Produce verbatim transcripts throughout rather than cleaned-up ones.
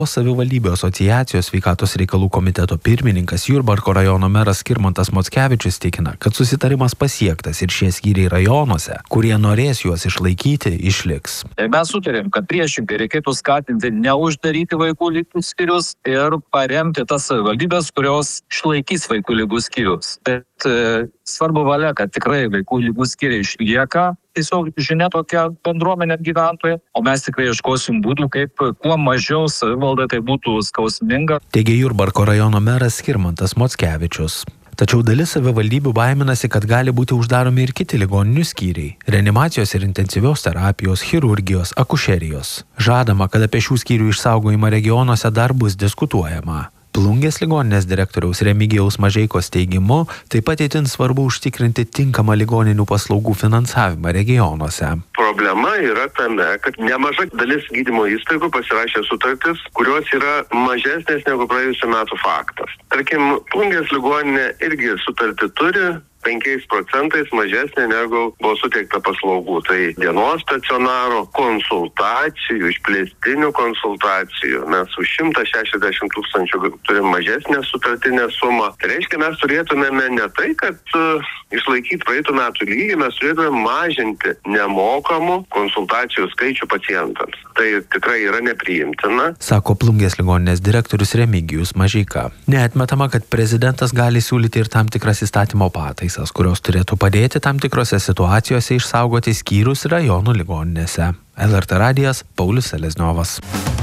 Savivaldybių asociacijos sveikatos reikalų komiteto pirmininkas Jurbarko rajono meras Skirmantas Mockevičius tikina, kad susitarimas pasiektas ir šie skyriai rajonuose, kurie norės juos išlaikyti, išliks. Mes sutarėm, kad priešingai reikėtų skatinti neuždaryti vaikų ligų skyrius ir paremti tas savivaldybės, kurios išlaikys vaikų ligų skyrius. Bet e, svarbu valia, kad tikrai vaikų ligų skyriai išlieka. Tiesiog žinia tokia bendruomenė gyventojai, o mes tikrai ieškosim būdų, kaip kuo mažiau savivaldai tai būtų skausminga. Teigė Jurbarko rajono meras Skirmantas Mockevičius. Tačiau dalis savivaldybių baiminasi, kad gali būti uždaromi ir kiti ligoninių skyriai – reanimacijos ir intensyvios terapijos, chirurgijos, akušerijos. Žadama, kad apie šių skyrių išsaugojimą regionuose dar bus diskutuojama. Plungės ligoninės direktoriaus Remigijaus Mažeikos teigimu, taip pat itin svarbu užtikrinti tinkamą ligoninių paslaugų finansavimą regionuose. Problema yra tame, kad nemaža dalis gydymo įstaigų pasirašė sutartis, kurios yra mažesnės negu praėjusių metų faktas. Tarkim, Plungės ligoninė irgi sutartį turi, penkiais procentais mažesnė negu buvo suteikta paslaugų. Tai dienos stacionaro, konsultacijų, išplėstinių konsultacijų. Mes už šimtą šešiasdešimt tūkstančių turim mažesnę sutartinę sumą. Tai reiškia, mes turėtumėme ne tai, kad uh, išlaikyti praeitų metų lygį, mes turėtume mažinti nemokamų konsultacijų skaičių pacientams. Tai tikrai yra nepriimtina. Sako Plungės ligoninės direktorius Remigijus Mažeika. Neatmetama, kad prezidentas gali siūlyti ir tam tikras įstatymo pataisas, kurios turėtų padėti tam tikrose situacijose išsaugoti skyrius rajonų ligoninėse. L R T radijas, Paulius Selezniovas.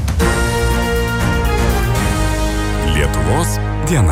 Lietuvos diena.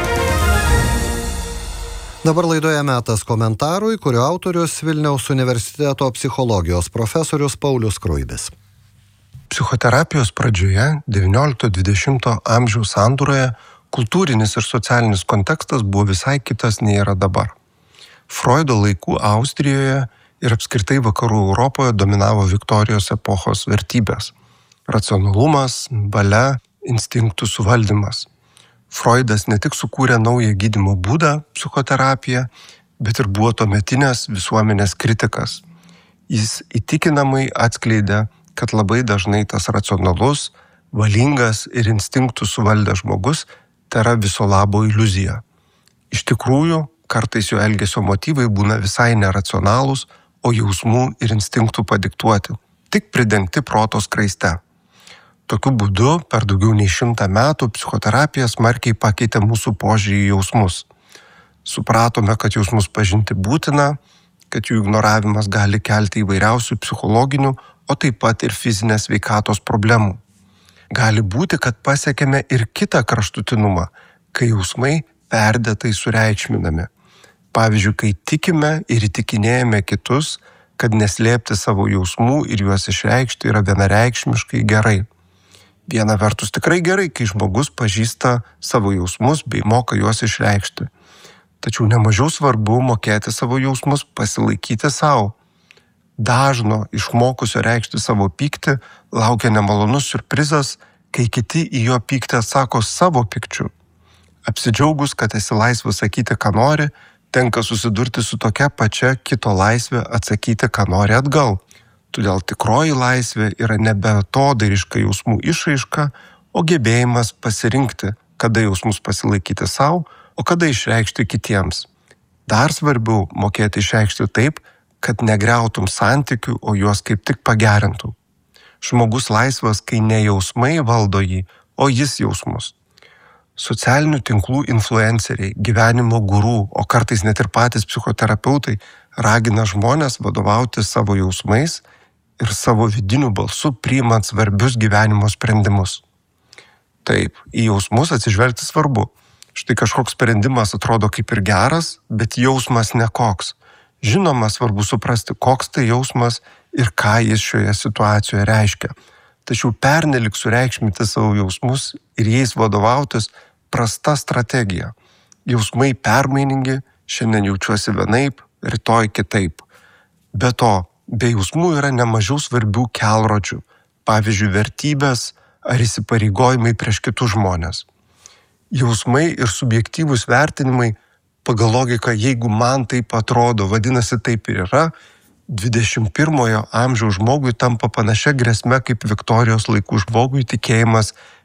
Dabar laidoje metas komentarui, kurio autorius Vilniaus universiteto psichologijos profesorius Paulius Skruibis. Psichoterapijos pradžioje, devyniolikto dvidešimto amžiaus sandūroje, kultūrinis ir socialinis kontekstas buvo visai kitas nei yra dabar. Freudo laikų Austrijoje ir apskritai vakarų Europoje dominavo Viktorijos epochos vertybės – racionalumas, valia, instinktų suvaldymas. Freudas ne tik sukūrė naują gydymo būdą – psichoterapiją, bet ir buvo tuometinės visuomenės kritikas. Jis įtikinamai atskleidė, kad labai dažnai tas racionalus, valingas ir instinktų suvaldęs žmogus tėra viso labo iliuzija. Iš tikrųjų, kartais jo elgesio motyvai būna visai neracionalūs, o jausmų ir instinktų padiktuoti, tik pridengti proto skraiste. Tokiu būdu per daugiau nei šimtą metų psichoterapija smarkiai pakeitė mūsų požiūrį į jausmus. Supratome, kad jausmus pažinti būtina, kad jų ignoravimas gali kelti įvairiausių psichologinių, o taip pat ir fizinės sveikatos problemų. Gali būti, kad pasiekėme ir kitą kraštutinumą, kai jausmai perdėtai sureikšminami. Pavyzdžiui, kai tikime ir įtikinėjame kitus, kad neslėpti savo jausmų ir juos išreikšti yra vienareikšmiškai gerai. Viena vertus tikrai gerai, kai žmogus pažįsta savo jausmus bei moka juos išreikšti. Tačiau nemažiau svarbu mokėti savo jausmus pasilaikyti savo. Dažno išmokusio reikšti savo pyktį laukia nemalonus siurprizas, kai kiti į jo pyktį atsako savo pykčiu. Apsidžiaugus, kad esi laisvas sakyti, ką nori, tenka susidurti su tokia pačia kito laisvė atsakyti, ką nori atgal. Todėl tikroji laisvė yra ne beatodairiška jausmų išraiška, o gebėjimas pasirinkti, kada jausmus pasilaikyti savo, o kada išreikšti kitiems. Dar svarbiau mokėti išreikšti taip, kad negriautum santykių, o juos kaip tik pagerintum. Žmogus laisvas, kai ne jausmai valdo jį, o jis jausmus. Socialinių tinklų influenceriai, gyvenimo gurų, o kartais net ir patys psichoterapeutai ragina žmonės vadovauti savo jausmais ir savo vidiniu balsu priimant svarbius gyvenimo sprendimus. Taip, į jausmus atsižvelgti svarbu. Štai kažkoks sprendimas atrodo kaip ir geras, bet jausmas nekoks. Žinoma, svarbu suprasti, koks tai jausmas ir ką jis šioje situacijoje reiškia. Tačiau pernelik sureikšminti savo jausmus ir jais vadovautis prasta strategija. Jausmai permainingi, šiandien jaučiuosi vienaip, rytoj kitaip. Be to, be jausmų yra nemažiau svarbių kelrodžių, pavyzdžiui, vertybės ar įsipareigojimai prieš kitus žmonės. Jausmai ir subjektyvūs vertinimai pagal logiką, jeigu man taip atrodo, vadinasi taip ir yra, dvidešimt pirmojo amžiaus žmogui tampa panašia grėsme kaip Viktorijos laikų žmogui tikėjimas